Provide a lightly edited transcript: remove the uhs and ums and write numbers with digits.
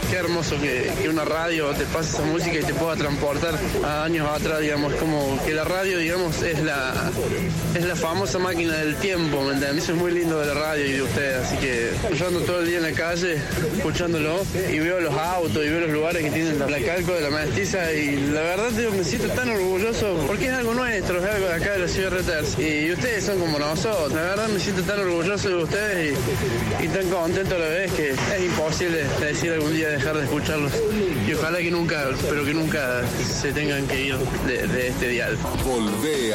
qué hermoso que una radio te pase esa música y te pueda transportar a años atrás, digamos, como que la radio, digamos, es la famosa máquina del tiempo, ¿me entiendes? Eso es muy lindo de la radio y de ustedes, así que yo ando todo el día en la calle escuchándolo y veo los autos y veo los lugares que tienen la calco de la Mestiza y la verdad, digo, me siento tan orgulloso porque es algo nuestro, es algo de acá de la ciudad de Reuters y ustedes son como nosotros, la verdad me siento tan orgulloso de ustedes y tan contento a la vez que es imposible decir algún día dejar de escucharlos y ojalá que nunca, pero que nunca se tengan que ir de este dial. Volvé